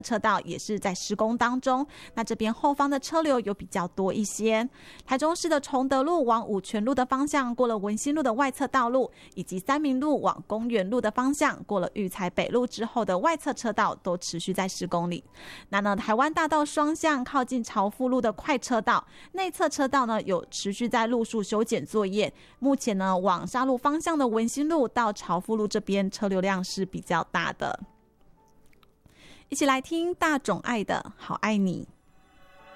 车道也是在施工当中，那这边后方的车流有比较多一些。台中市的崇德路往五权路的方向过了文心路的外侧道路，以及三民路往公园路的方向过了育才北路之后的外侧车道都持续在施工里。那呢，台湾大道双向靠近朝富路的快车道内侧车道呢有持续在路树修剪作业，目前呢往沙鹿方向的文心路到朝富路这边车流量是比较大的。一起来听大冢爱的好爱你。